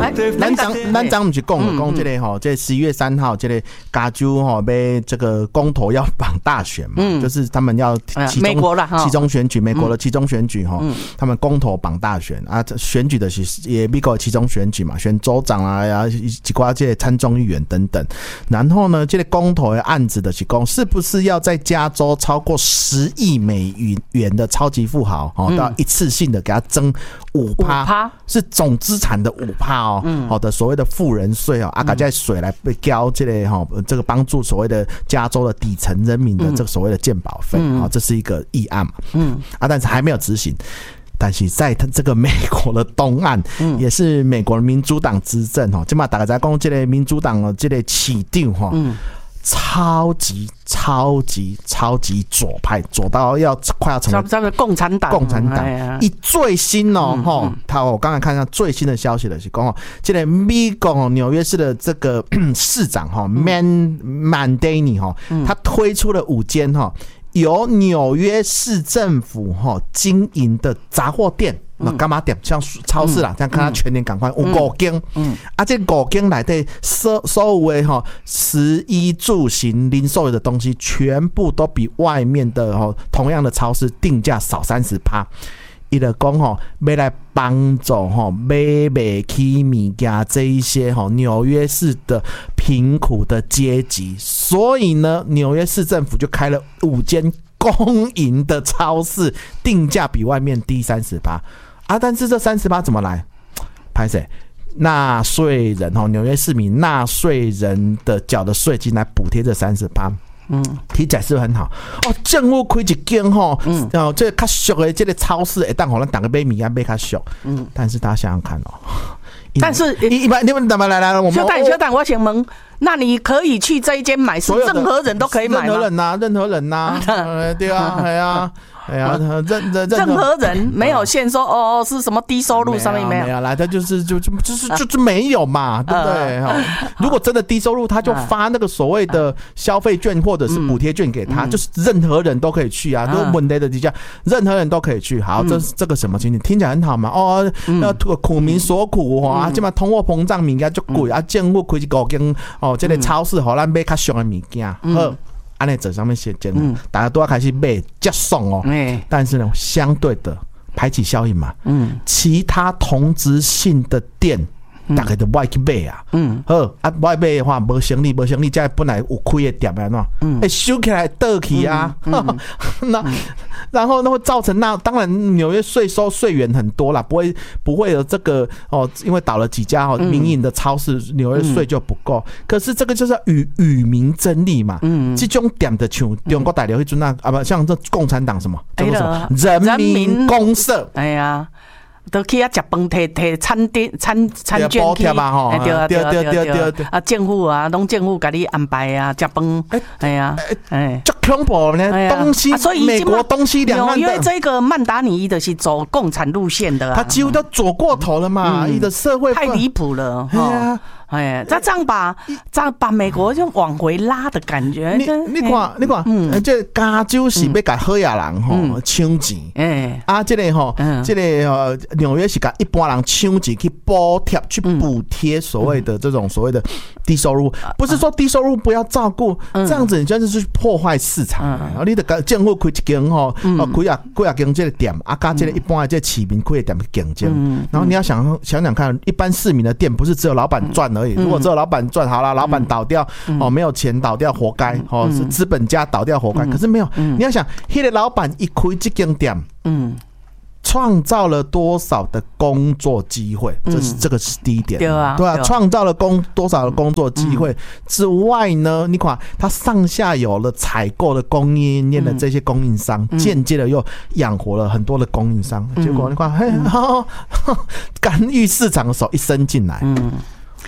咱不是讲这个吼，这11月3号这个加州吼被这个公投要绑大选嘛，就是他们要美国啦期中选举，美国的期中选举吼，他们公投绑大选啊，选举的是也美国期中选举嘛，选州长啊，一寡这参众议员等等。然后呢，这个公投的案子的是讲，是不是要在加州超过10亿美元的超级富豪哦，都要一次性的给他征5%，是总资产的5%哦，好的所谓的富人税哦，啊，把这税来被交这个哈，这个帮助所谓的加州的底层人民的这个所谓的健保费，好，这是一个议案嘛，但是还没有执行。但是在这个美国的东岸，也是美国的民主党执政哈，今嘛大家在讲这个民主党的这个市长哈，超级左派，左到快要成为共产党。 以最新哦，我刚才看一下最新的消息的是讲，这个美国纽约市的这个市长哈 Mandaney 哈，他推出了5间哈。由纽约市政府经营的杂货店，那干嘛店像超市啦，这样看他全年赶快有5间，这5间来的所有的食衣住行零售的东西，全部都比外面的同样的超市定价少30%。他就说要来帮助买不起物件这一些纽约市的贫苦的阶级，所以呢，纽约市政府就开了5间公营的超市，定价比外面低30%啊！但是这30%怎么来？拍谁？纳税人纽约市民纳税人的缴的税金来补贴这30%。听起来是很好哦。政府开一间这较俗的这个超市，会当互咱大家买物件买较俗。但是大家想想看哦， 但是你们怎么来？我们小蛋，我想问，那你可以去这一间买，是任何人都可以买吗？ 任何人呐，对啊，对啊。 任何人没有限说是什么低收入上面没有来，他就是没有嘛，对不对？如果真的低收入，他就发那个所谓的消费券或者是补贴券给他，就是任何人都可以去啊，都问题的底下，任何人都可以去。好，这个什么情景听起来很好嘛？那苦民所苦啊，这嘛通货膨胀物件就贵啊，政府开一5间这个超市，互咱买较俗的物件，按那这上面写讲，大家都要开始买接送哦。但是呢，相对的排挤效应嘛，其他同质性的店，大概都不爱去买啊。不爱买的话，无生意，这本来有开的店啊，收起来倒去啊。然后会造成当然纽约税源很多啦，不会有这个因为倒了几家民营的超市，纽约税就不够。可是这个就是要与民争利嘛。这种店的像中国大陆迄阵不像这共产党什么叫做什么人民公社。 哎呀。都去食饭，摕餐券去，对啊，政府啊，拢政府给你安排啊，食饭， 足恐怖呢，东西， 所以美国东西两岸的。 纽约这个曼达尼的是走共产路线的， 他几乎都左过头了嘛，你的社会太离谱了，这样把美国就往回拉的感觉。 你看，这加州是要给好亚人抢钱，这个纽约是给一般人抢钱去补贴所谓的这种所谓的低收入，不是说低收入不要照顾，这样子你就是去破坏市场。你的政府开一间开啊间这个店，加这个一般的这市民开的店去竞争，然后你要想看，一般市民的店不是只有老板赚而已。如果只有老板赚好了，老板倒掉没有钱倒掉活该是资本家倒掉活该。可是没有，你要想，那个老板一开这间店，创造了多少的工作机会？这个是第一点，对啊，创造了多少的工作机会之外呢？你看，他上下游的采购的供应链的这些供应商，间接的又养活了很多的供应商。结果你看，干预市场的手一伸进来，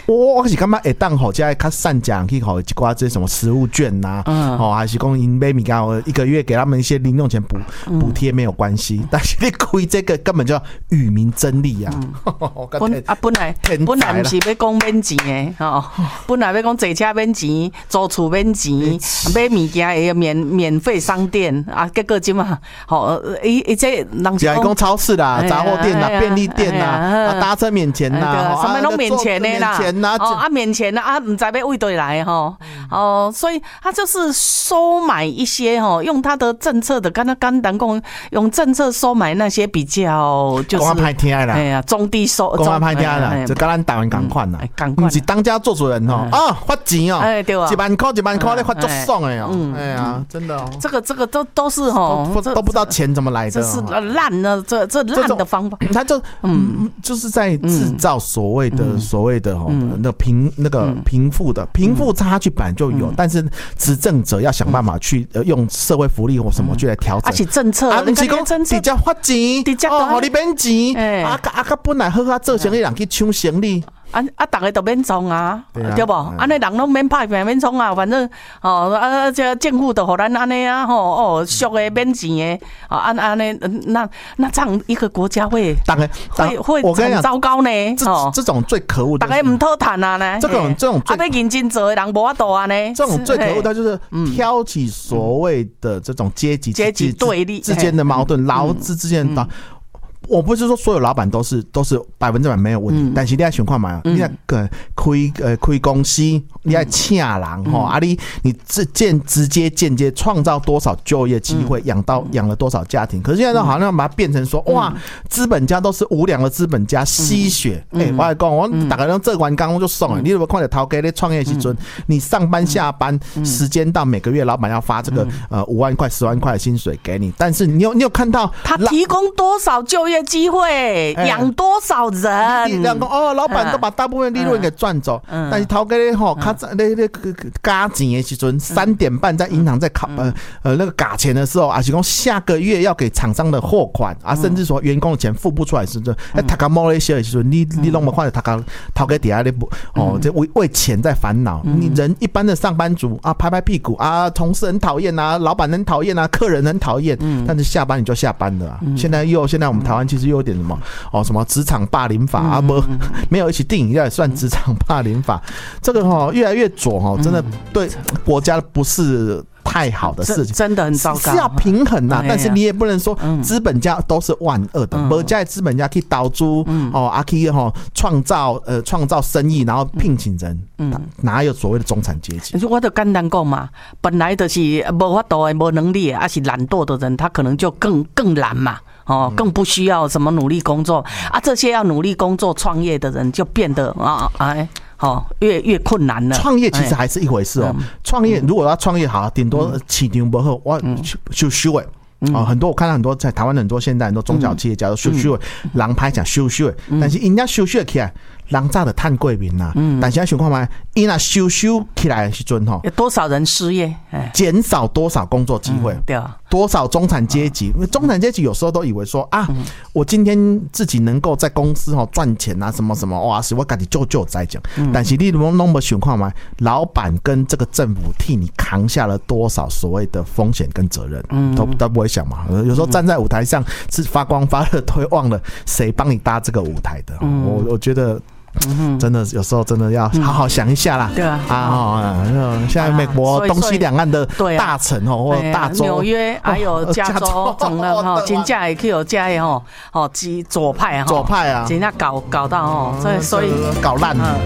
我是感觉会当吼，这较善讲去吼一寡这什么食物券呐，还是讲因买物件一个月给他们一些零用钱补贴没有关系，但是你开这个根本就与民争利啊！ 本来不是要讲免钱的吼，本来要讲坐车免钱，租厝免钱，买物件会免费商店啊，结果今嘛吼，伊这人是讲超市啦、杂货店啦、便利店啦、搭车免钱啦， 什么拢免钱的啦，免钱啦，唔知要为对来吼，所以他就是收买一些吼，用他的政策的，刚讲用政策收买那些比较就是讲歹听啦， 哎呀，中低收， 讲歹听啦，就跟咱台湾同款啦，不是当家做主人吼，发钱哦， 哎对啊 ，1万块你发足爽的哦，哎呀，真的哦， 这个都是吼， 都不知道钱怎么来的， 这是烂的，这烂的方法， 他就是在制造所谓的吼那个贫富差距本来就有，但是执政者要想办法去用社会福利或什么去来调整， 而且政策， 不是讲直接发钱，互你免钱，本来好做生意人去抢生意。 大家都免创啊，对不？安尼人拢免拍片免创啊，反正这政府都互咱安尼啊，俗的免钱的，安尼那这样一个国家会很糟糕呢。 这种最可恶的， 大家唔讨谈啊呢。这种要认真做的人无法度啊呢。 这种最可恶的就是挑起所谓的这种阶级对立之间的矛盾，劳资之间的。我不是说所有老板都是100%没有问题，但是你要想看嘛，你要开公司，你要请人吼，你直接间接创造多少就业机会，养了多少家庭？可是现在好像把它变成说，哇，资本家都是无良的资本家吸血。我来讲，我大概用这完工我就送了。你如果看到头家在创业时阵，你上班下班时间到，每个月老板要发这个5万块、10万块的薪水给你，但是你有看到他提供多少就业机会，养多少人？ 老板都把大部分利润给赚走，但是头家他加钱的时阵，3点半在银行在考那个嘎钱的时候，是说下个月要给厂商的货款甚至说员工的钱付不出来时阵，他刚摸了一些的时阵，你弄不换他刚头家底下这为钱在烦恼。你人一般的上班族拍拍屁股同事很讨厌老板很讨厌客人很讨厌，但是下班你就下班了现在我们台湾其实又有点什么什么职场霸凌法没有一起定义也算职场霸凌法，这个越来越左真的对国家不是太好的事情， 真的很糟糕， 是要平衡但是你也不能说资本家都是万恶的，没家的资本家去投资去创造生意，然后聘请人，哪有所谓的中产阶级？ 我就简单讲嘛，本来就是没法度的、没能力的，还是懒惰的人，他可能就更懒嘛。更不需要什么努力工作这些要努力工作创业的人就变得越困难了。 创业其实还是一回事创业如果要创业好，顶多市场不好，我修的。很多我看到很多在台湾的很多现在很多中小企业家都修的，人拍讲修的，但是人家修起来。人早就赚过面啦，但是要想看嘛，伊那修起来的时阵有多少人失业， 减少多少工作机会， 对啊， 多少中产阶级，中产阶级有时候都以为说我今天自己能够在公司赚钱什么什么，哇，是我自己就在讲，但是你弄不想看嘛，老板跟这个政府替你扛下了多少所谓的风险跟责任，都不会想嘛。有时候站在舞台上是发光发热，都会忘了谁帮你搭这个舞台的。我觉得。真的有时候真的要好好想一下啦。 对现在美国东西两岸的大城或大州， 纽约还有加州，整个真正会去有这个左派真正搞到所以搞烂了。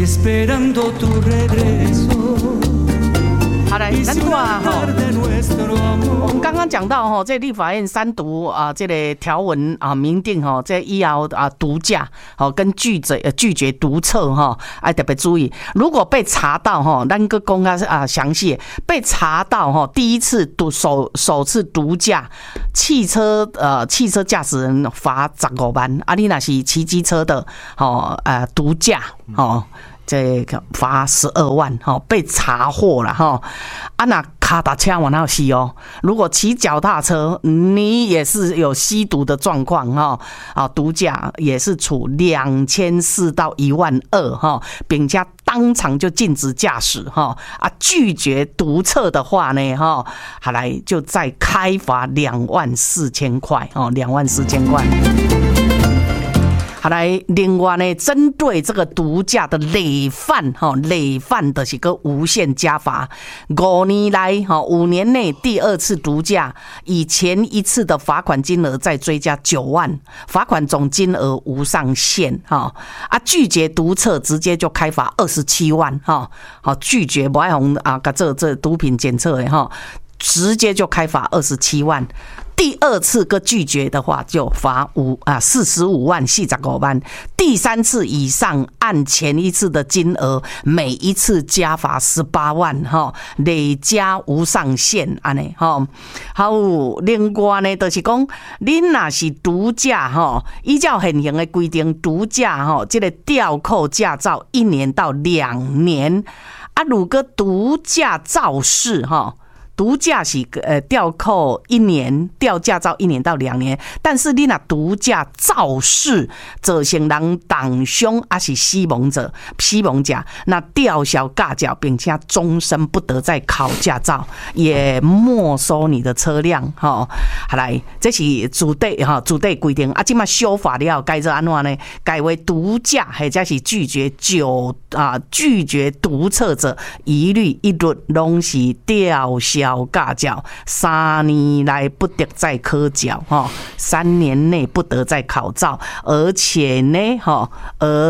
好来，咱看我们刚刚讲到这立法院3读这个条文明定这以后毒驾跟拒绝毒测特别注意，如果被查到咱个讲详细，被查到第一次首次毒驾，汽车驾驶人罚15万，你若是骑机车的毒驾这个罚12万被查获了那卡达车往那吸哦。如果骑脚踏车，你也是有吸毒的状况哈，啊，毒驾也是处2400到12000哈，并且当场就禁止驾驶哈，啊，拒绝毒测的话呢哈，好来就再开罚24000块哦，24000块。好来，另外呢，针对这个毒驾的累犯，累犯的是个无限加罚。5年来，5年内第2次毒驾，以前一次的罚款金额再追加9万，罚款总金额无上限啊！拒绝毒测直接就开罚27万哈！好，拒绝不爱红啊，这毒品检测的哈，直接就开罚27万。第2次个拒绝的话，就罚45万45万。第3次以上，按前一次的金额，每一次加罚18万哈，累加无上限安尼哈。好，另外呢，就是讲，恁若是毒驾哈，依照现行的规定，毒驾哈，这个吊扣驾照1年到2年。如果毒驾肇事哈。毒驾是吊扣1年，吊驾照1年到2年，但是你若毒驾肇事，造成人重伤还是死亡者，那吊销驾照，并且终身不得再考驾照，也没收你的车辆哈。好来，这是主体规定啊，现在修法了改做安怎呢？改为毒驾或者是拒绝毒测者，一律拢是吊销驾照，3年来不得再科缴，3年内不得再考照，而且呢，